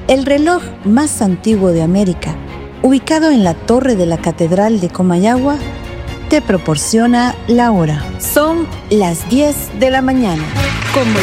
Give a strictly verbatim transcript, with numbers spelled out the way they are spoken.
El reloj más antiguo de América, ubicado en la torre de la Catedral de Comayagua, te proporciona la hora. Son las diez de la mañana. Como